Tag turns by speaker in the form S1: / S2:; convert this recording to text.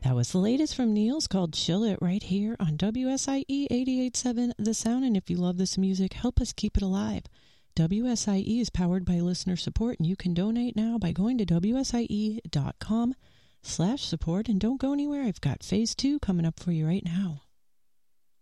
S1: That was the latest from Niels called Chill It right here on WSIE 88.7 The Sound. And if you love this music, help us keep it alive. WSIE is powered by listener support, and you can donate now by going to WSIE.com/support. And don't go anywhere. I've got phase 2 coming up for you right now.